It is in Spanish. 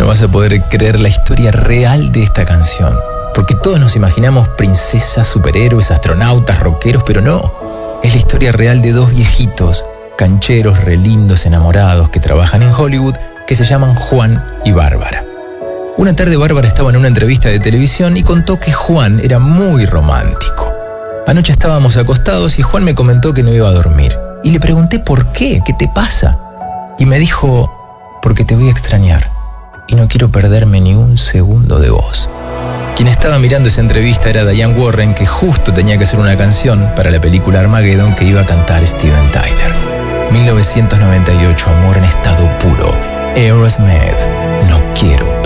No vas a poder creer la historia real de esta canción. Porque todos nos imaginamos princesas, superhéroes, astronautas, rockeros, pero no. Es la historia real de dos viejitos, cancheros, relindos, enamorados que trabajan en Hollywood, que se llaman Juan y Bárbara. Una tarde Bárbara estaba en una entrevista de televisión y contó que Juan era muy romántico. Anoche estábamos acostados y Juan me comentó que no iba a dormir. Y le pregunté por qué, ¿qué te pasa? Y me dijo, porque te voy a extrañar y no quiero perderme ni un segundo de vos. Quien estaba mirando esa entrevista era Diane Warren, que justo tenía que hacer una canción para la película Armageddon que iba a cantar Steven Tyler. 1998, amor en estado puro. Aerosmith, no quiero